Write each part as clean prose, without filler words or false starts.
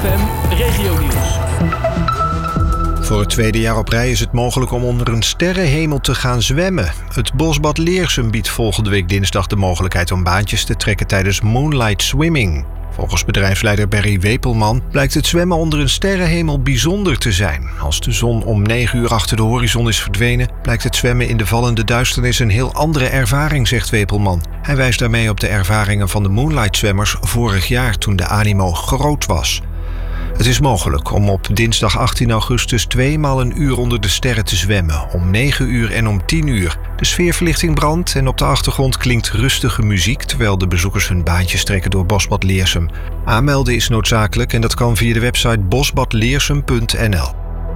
ZFM Regionieuws. Voor het tweede jaar op rij is het mogelijk om onder een sterrenhemel te gaan zwemmen. Het bosbad Leersum biedt volgende week dinsdag de mogelijkheid om baantjes te trekken tijdens Moonlight Swimming. Volgens bedrijfsleider Barry Wepelman blijkt het zwemmen onder een sterrenhemel bijzonder te zijn. Als de zon om 9 uur achter de horizon is verdwenen, blijkt het zwemmen in de vallende duisternis een heel andere ervaring, zegt Wepelman. Hij wijst daarmee op de ervaringen van de Moonlight-zwemmers vorig jaar toen de animo groot was. Het is mogelijk om op dinsdag 18 augustus 2 maal een uur onder de sterren te zwemmen, om 9 uur en om 10 uur. De sfeerverlichting brandt en op de achtergrond klinkt rustige muziek, terwijl de bezoekers hun baantjes trekken door Bosbad Leersum. Aanmelden is noodzakelijk en dat kan via de website bosbadleersum.nl.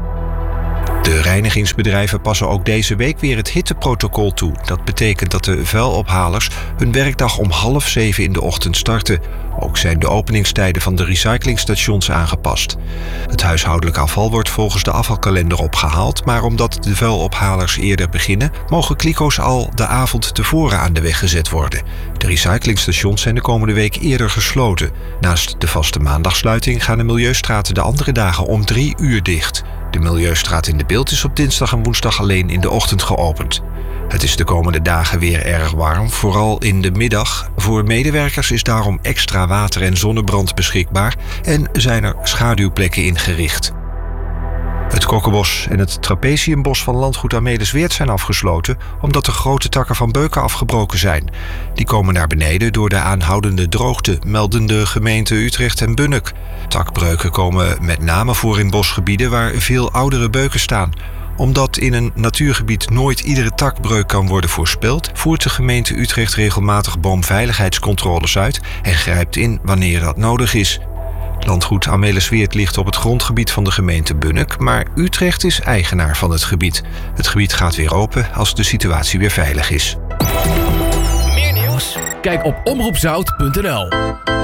De reinigingsbedrijven passen ook deze week weer het hitteprotocol toe. Dat betekent dat de vuilophalers hun werkdag om 6:30 in de ochtend starten. Ook zijn de openingstijden van de recyclingstations aangepast. Het huishoudelijk afval wordt volgens de afvalkalender opgehaald, maar omdat de vuilophalers eerder beginnen, mogen kliko's al de avond tevoren aan de weg gezet worden. De recyclingstations zijn de komende week eerder gesloten. Naast de vaste maandagsluiting gaan de milieustraten de andere dagen om 3 uur dicht. De Milieustraat in de Beeld is op dinsdag en woensdag alleen in de ochtend geopend. Het is de komende dagen weer erg warm, vooral in de middag. Voor medewerkers is daarom extra water en zonnebrand beschikbaar en zijn er schaduwplekken ingericht. Het Kokkenbos en het Trapeziumbos van landgoed Amelisweert zijn afgesloten omdat de grote takken van beuken afgebroken zijn. Die komen naar beneden door de aanhoudende droogte, melden de gemeenten Utrecht en Bunnik. Takbreuken komen met name voor in bosgebieden waar veel oudere beuken staan. Omdat in een natuurgebied nooit iedere takbreuk kan worden voorspeld, voert de gemeente Utrecht regelmatig boomveiligheidscontroles uit en grijpt in wanneer dat nodig is. Landgoed Amelisweert ligt op het grondgebied van de gemeente Bunnik, maar Utrecht is eigenaar van het gebied. Het gebied gaat weer open als de situatie weer veilig is. Meer nieuws? Kijk op omroepzout.nl.